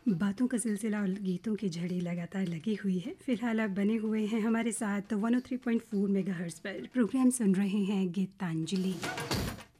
बातों का सिलसिला और गीतों की झड़ी लगातार लगी हुई है। फिलहाल आप बने हुए हैं हमारे साथ 103.4 मेगाहर्ट्ज़ पर। प्रोग्राम सुन रहे हैं गीतांजलि।